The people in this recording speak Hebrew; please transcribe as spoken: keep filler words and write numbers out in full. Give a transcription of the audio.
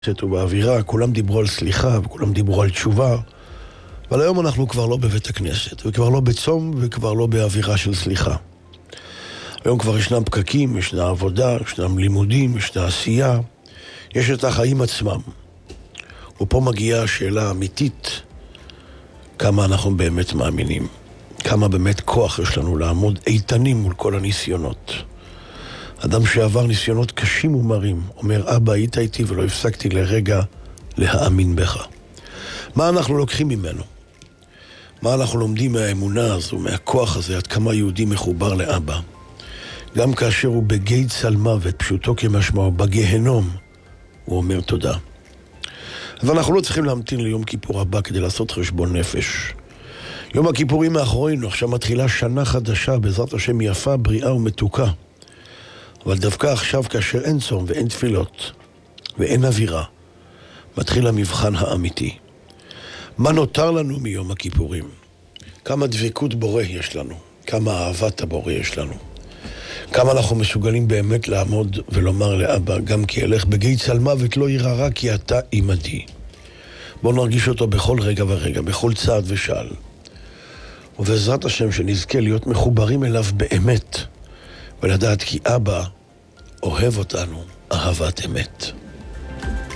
ובאווירה, כולם דיברו על סליחה וכולם דיברו על תשובה, אבל היום אנחנו כבר לא בבית הכנסת, וכבר לא בצום וכבר לא באווירה של סליחה. היום כבר ישנם פקקים, ישנה עבודה, ישנם לימודים, ישנה עשייה, יש את החיים עצמם. ופה מגיעה השאלה האמיתית, כמה אנחנו באמת מאמינים, כמה באמת כוח יש לנו לעמוד איתנים מול כל הניסיונות. אדם שעבר ניסיונות קשים ומרים, אומר, אבא, היית איתי ולא הפסקתי לרגע להאמין בך. מה אנחנו לוקחים ממנו? מה אנחנו לומדים מהאמונה הזו, מהכוח הזה, עד כמה יהודי מחובר לאבא? גם כאשר הוא בגיא צל מוות, פשוטו כמשמעו, בגהנום, הוא אומר תודה. אבל אנחנו לא צריכים להמתין ליום כיפור הבא כדי לעשות חשבון נפש. יום הכיפורים מאחורינו, עכשיו מתחילה שנה חדשה, בעזרת השם יפה, בריאה ומתוקה. אבל דווקא עכשיו, כאשר אין צום ואין תפילות ואין אווירה, מתחיל המבחן האמיתי. מה נותר לנו מיום הכיפורים? כמה דבקות בורא יש לנו? כמה אהבת הבורא יש לנו? כמה אנחנו מסוגלים באמת לעמוד ולומר לאבא, גם כי אלך בגיא צל מוות לא יירא רע, כי אתה עמדי. בואו נרגיש אותו בכל רגע ורגע, בכל צעד ושעל. ובעזרת השם שנזכה להיות מחוברים אליו באמת, ולדעת כי אבא אוהב אותנו אהבת אמת.